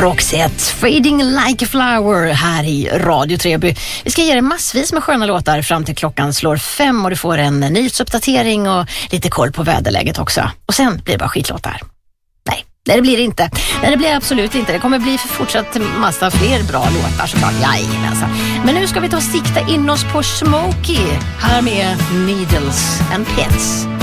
Roxette, Fading Like a Flower här i Radio Treby. Vi ska ge dig massvis med sköna låtar fram till klockan slår 5 och du får en nyhetsuppdatering och lite koll på väderläget också. Och sen blir det bara skitlåtar. Nej, det blir det inte. Nej, det blir absolut inte. Det kommer bli för fortsatt massa fler bra låtar såklart. Jajamensan. Men nu ska vi ta och sikta in oss på Smokey här med Needles and Pins.